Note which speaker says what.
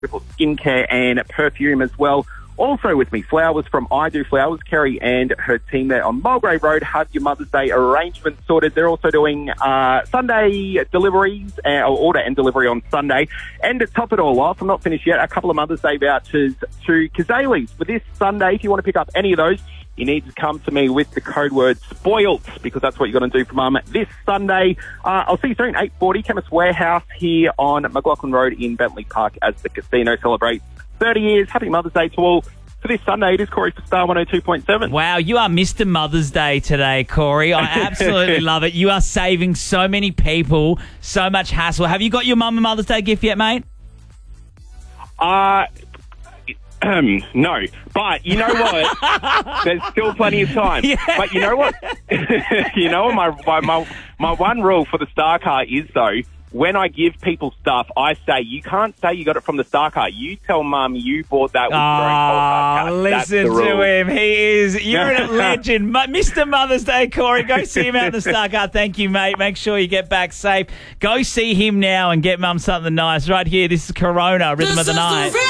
Speaker 1: for skincare and perfume as well. Also with me, flowers from I Do Flowers. Kerry and her team there on Mulgrave Road have your Mother's Day arrangements sorted. They're also doing Sunday deliveries, or order and delivery on Sunday. And to top it all off, I'm not finished yet, a couple of Mother's Day vouchers to Kazali's for this Sunday. If you want to pick up any of those, you need to come to me with the code word SPOILT, because that's what you're going to do for Mum this Sunday. I'll see you soon, 8:40, Chemist Warehouse here on McLaughlin Road in Bentley Park as the casino celebrates 30 years. Happy Mother's Day to all. For this Sunday, it is Corey for Star 102.7.
Speaker 2: Wow, you are Mr. Mother's Day today, Corey. I absolutely love it. You are saving so many people so much hassle. Have you got your mum a Mother's Day gift yet, mate?
Speaker 1: No, but you know what? There's still plenty of time.
Speaker 2: Yeah.
Speaker 1: But you know what? My one rule for the Star Car is, though, when I give people stuff, I say, you can't say you got it from the Star Car. You tell Mum you bought that with your own Cold Hard Cash.
Speaker 2: Listen to him. You're a legend. Mr. Mother's Day, Corey. Go see him out in the Star Car. Thank you, mate. Make sure you get back safe. Go see him now and get Mum something nice. Right here, this is Corona, Rhythm of the Night.